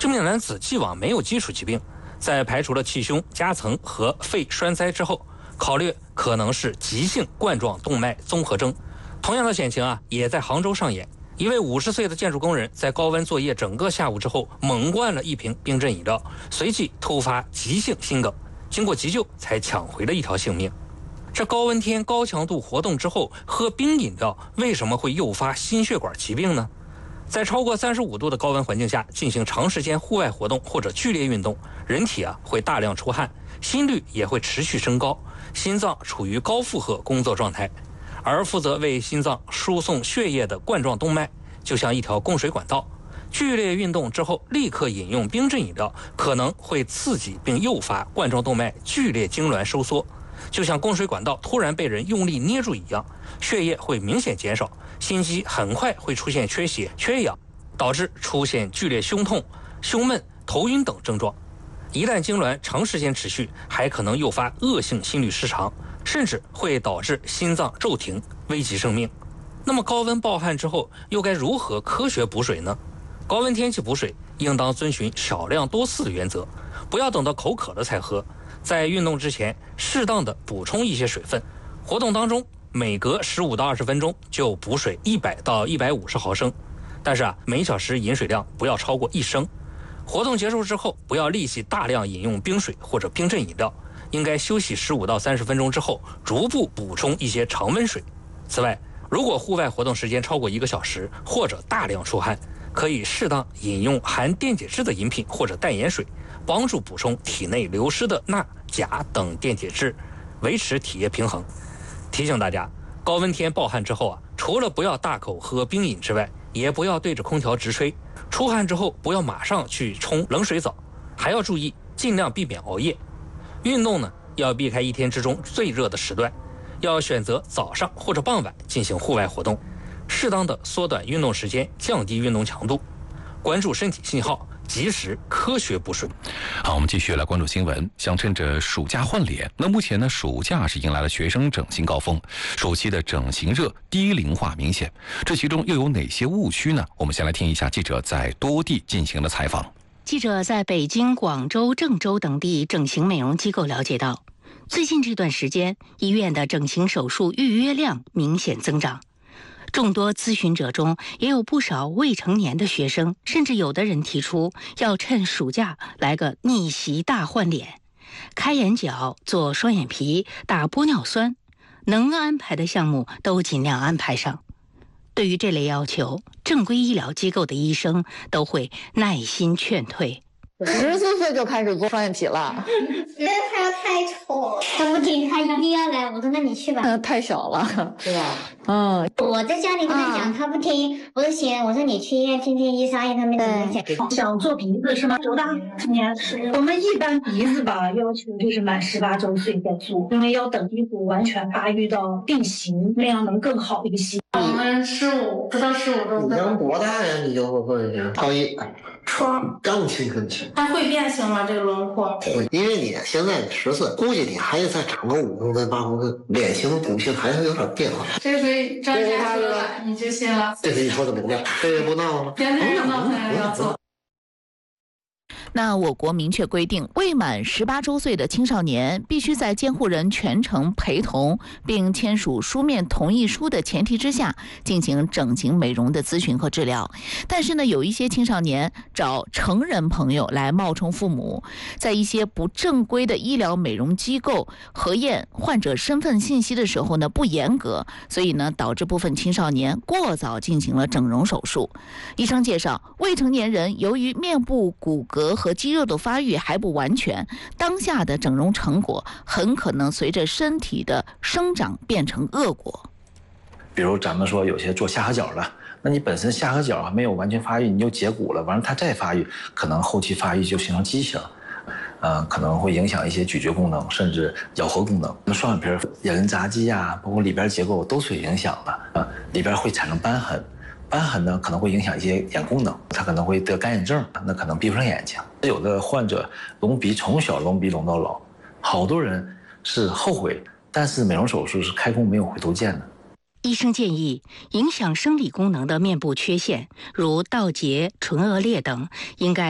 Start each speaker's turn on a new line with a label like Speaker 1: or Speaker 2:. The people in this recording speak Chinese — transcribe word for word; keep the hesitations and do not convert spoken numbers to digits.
Speaker 1: 中年男子既往没有基础疾病，在排除了气胸、夹层和肺栓塞之后，考虑可能是急性冠状动脉综合征。同样的险情啊，也在杭州上演。一位五十岁的建筑工人在高温作业整个下午之后，猛灌了一瓶冰镇饮料，随即突发急性心梗，经过急救才抢回了一条性命。这高温天高强度活动之后喝冰饮料，为什么会诱发心血管疾病呢？在超过三十五度的高温环境下进行长时间户外活动或者剧烈运动，人体啊会大量出汗，心率也会持续升高，心脏处于高负荷工作状态。而负责为心脏输送血液的冠状动脉就像一条供水管道，剧烈运动之后立刻饮用冰镇饮料，可能会刺激并诱发冠状动脉剧烈痉挛收缩，就像供水管道突然被人用力捏住一样，血液会明显减少，心肌很快会出现缺血、缺氧，导致出现剧烈胸痛、胸闷、头晕等症状。一旦痉挛长时间持续，还可能诱发恶性心律失常，甚至会导致心脏骤停，危及生命。那么高温暴汗之后又该如何科学补水呢？高温天气补水应当遵循少量多次的原则，不要等到口渴了才喝，在运动之前适当的补充一些水分。活动当中每隔十五到二十分钟就补水一百到一百五十毫升，但是啊每小时饮水量不要超过一升。活动结束之后不要立即大量饮用冰水或者冰镇饮料，应该休息十五到三十分钟之后逐步补充一些常温水。此外，如果户外活动时间超过一个小时或者大量出汗，可以适当饮用含电解质的饮品或者淡盐水，帮助补充体内流失的钠、钾等电解质，维持体液平衡。提醒大家，高温天暴汗之后啊，除了不要大口喝冰饮之外，也不要对着空调直吹。出汗之后不要马上去冲冷水澡，还要注意尽量避免熬夜。运动呢，要避开一天之中最热的时段，要选择早上或者傍晚进行户外活动，适当的缩短运动时间，降低运动强度，关注身体信号，及时科学补水。
Speaker 2: 好，我们继续来关注新闻。想趁着暑假换脸，那目前呢，暑假是迎来了学生整形高峰，暑期的整形热低龄化明显，这其中又有哪些误区呢？我们先来听一下记者在多地进行的采访。
Speaker 3: 记者在北京、广州、郑州等地整形美容机构了解到，最近这段时间，医院的整形手术预约量明显增长。众多咨询者中，也有不少未成年的学生，甚至有的人提出要趁暑假来个逆袭大换脸，开眼角、做双眼皮、打玻尿酸，能安排的项目都尽量安排上。对于这类要求，正规医疗机构的医生都会耐心劝退。
Speaker 4: 十四岁就开始做双眼皮了，
Speaker 5: 觉得他太丑了，他不听，他一定要来。我说那你去吧。
Speaker 4: 嗯，太小了，
Speaker 5: 对吧？
Speaker 4: 嗯，
Speaker 5: 我在家里跟他讲，他不听。我说行，我说你去医院听听医生，他们怎么讲。
Speaker 6: 想做鼻子是吗？多大？今年是。我们一般鼻子吧，要求就是满十八周岁再做，因为要等鼻骨完全发育到定型，那样能更好一些。
Speaker 7: 我们十五不到十五周岁。
Speaker 8: 你刚多大呀？你就会问一下。高一。
Speaker 7: 初二。
Speaker 8: 刚青春期。
Speaker 7: 它会变形吗？这个轮廓？
Speaker 8: 会，因为你现在十岁，估计你还得再长个五公分、八公分，脸型、骨性还是有点变化。
Speaker 7: 这回专家说了，你就信了。
Speaker 8: 这回你说的不对，这回不闹了。
Speaker 7: 天天闹腾要做。
Speaker 9: 那我国明确规定，未满十八周岁的青少年必须在监护人全程陪同并签署书面同意书的前提之下进行整形美容的咨询和治疗。但是呢，有一些青少年找成人朋友来冒充父母，在一些不正规的医疗美容机构核验患者身份信息的时候呢不严格，所以呢导致部分青少年过早进行了整容手术。医生介绍，未成年人由于面部骨骼和肌肉的发育还不完全，当下的整容成果很可能随着身体的生长变成恶果。
Speaker 10: 比如咱们说有些做下颌角的，那你本身下颌角还没有完全发育，你就截骨了，完了它再发育，可能后期发育就形成畸形，呃，可能会影响一些咀嚼功能，甚至咬合功能。那双眼皮、眼轮匝肌啊，包括里边结构都是有影响的，啊，里边会产生瘢痕。瘢痕呢，可能会影响一些眼功能，他可能会得干眼症，那可能闭不上眼睛。有的患者隆鼻从小隆鼻隆到老，好多人是后悔，但是美容手术是开弓没有回头箭的。
Speaker 3: 医生建议，影响生理功能的面部缺陷，如倒睫、唇腭裂等，应该